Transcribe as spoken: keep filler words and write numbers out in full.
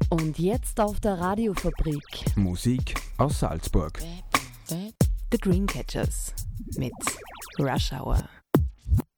Und jetzt auf der Radiofabrik Musik aus Salzburg. The Dreamcatchers mit Rush Hour.